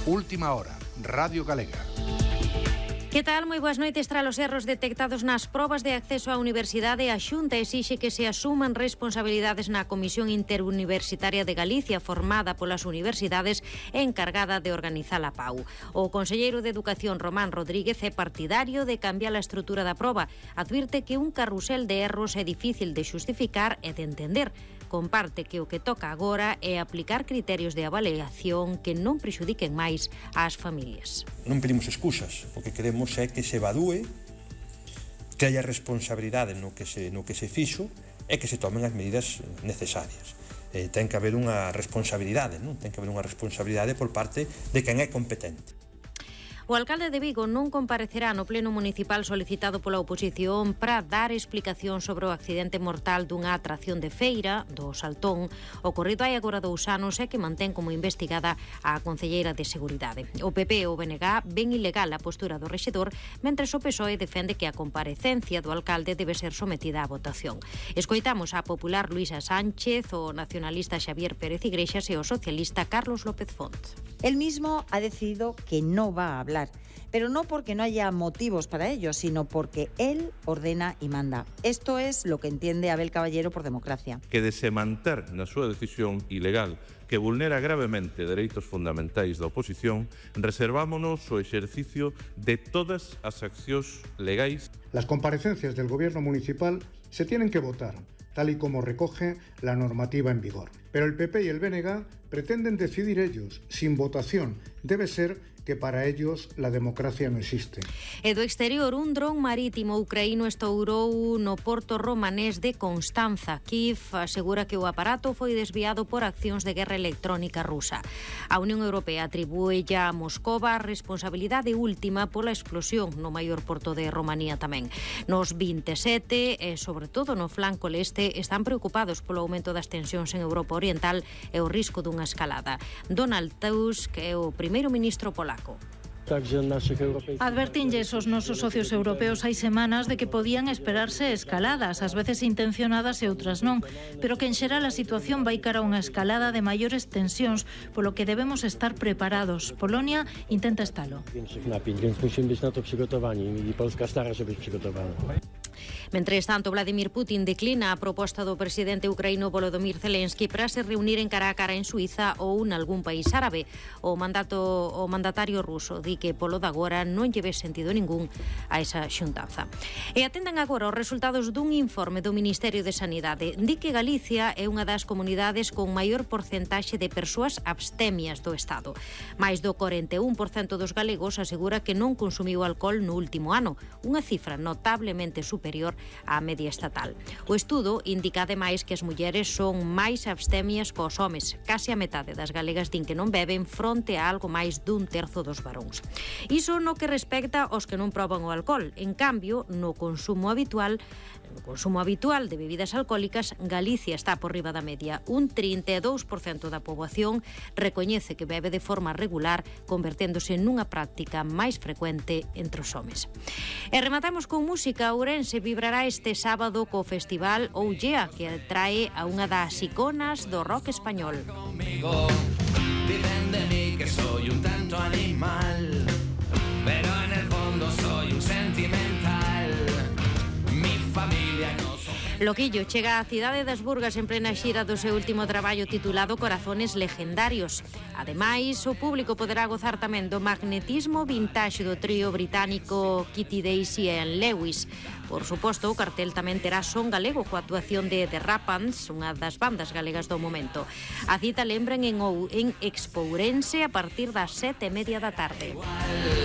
Última hora, Radio Galega. Que tal? Moi boas noites. Tras os erros detectados nas probas de acceso á universidade, a Xunta exixe que se asuman responsabilidades na Comisión Interuniversitaria de Galicia, formada polas universidades e encargada de organizar a PAU. O conselleiro de Educación, Román Rodríguez, é partidario de cambiar a estrutura da proba. Advirte que un carrusel de erros é difícil de xustificar e de entender. Comparte que o que toca agora é aplicar criterios de avaliación que non prexudiquen máis ás familias. Non pedimos excusas, o que queremos é que se evadúe, que haya responsabilidade no que se fixo e que se tomen as medidas necesarias. Ten que haber unha responsabilidade, non? Ten que haber unha responsabilidade por parte de quen é competente. O alcalde de Vigo non comparecerá no pleno municipal solicitado pola oposición para dar explicación sobre o accidente mortal dunha atracción de feira, do Saltón, ocorrido hai agora 2 anos e que mantén como investigada a concelleira de Seguridade. O PP e o BNG ven ilegal a postura do rexedor, mentres o PSOE defende que a comparecencia do alcalde debe ser sometida a votación. Escoitamos a popular Luisa Sánchez, o nacionalista Xavier Pérez Iglesias e o socialista Carlos López Font. Él mismo ha decidido que no va a hablar, pero no porque no haya motivos para ello, sino porque él ordena y manda. Esto es lo que entiende Abel Caballero por democracia. Que de se manter na súa decisión ilegal que vulnera gravemente dereitos fundamentais da oposición, reservámonos o exercicio de todas as accións legais. Las comparecencias del gobierno municipal se tienen que votar, tal y como recoge la normativa en vigor. Pero el PP y el BNG pretenden decidir ellos, sin votación. Debe ser que para ellos la democracia no existe. E do exterior, un dron marítimo ucraíno estourou no porto romanés de Constanza. Kiev asegura que o aparato foi desviado por accións de guerra electrónica rusa. A Unión Europea atribúe a Moscova a responsabilidade última pola explosión no maior porto de Romanía tamén. Nos 27 e, sobre todo, no flanco leste, están preocupados polo aumento das tensións en Europa Oriental e o risco dunha escalada. Donald Tusk é o primeiro ministro polaco. Advertinlles os nosos socios europeos hai semanas de que podían esperarse escaladas, ás veces intencionadas e outras non, pero que en xeral a situación vai cara a unha escalada de maiores tensións, polo que debemos estar preparados. Polonia intenta estalo. Mentres tanto, Vladimir Putin declina a proposta do presidente ucraíno Volodymyr Zelensky para se reunir en cara a cara en Suiza ou nalgún país árabe. O mandatario ruso di que polo de agora non lle ve sentido ningún a esa xuntanza. E atendan agora os resultados dun informe do Ministerio de Sanidade. Di que Galicia é unha das comunidades con maior porcentaxe de persoas abstemias do Estado. Mais do 41% dos galegos asegura que non consumiu alcohol no último ano, unha cifra notablemente superior á media estatal. O estudo indica ademais que as mulleres son máis abstemias cos homes. Case a metade das galegas din que non beben fronte a algo máis dun terzo dos varóns. Iso no que respecta aos que non proban o alcohol. En cambio, no consumo habitual de bebidas alcohólicas, Galicia está por riba da media. Un 32% da poboación recoñece que bebe de forma regular, converténdose nunha práctica máis frecuente entre os homes. E rematamos con música. Ourense vibrará este sábado co festival Ollea, que trae a unha das iconas do rock español. Dicen de mí que soy un tanto animal, pero en el fondo soy un sentimental. Mi familia no son... Loquillo chega á cidade das Burgas en plena xira do seu último traballo titulado Corazones Legendarios. Ademais, o público poderá gozar tamén do magnetismo vintage do trío británico Kitty Daisy e Lewis. Por suposto, o cartel tamén terá son galego coa actuación de The Rapans, unha das bandas galegas do momento. A cita lembren en Expo Ourense a partir das 7:30 da tarde.